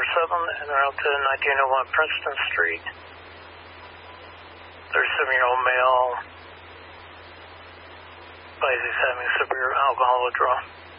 en route to 1901 Princeton Street. 37-year-old male. Advises he's having severe alcohol withdrawal.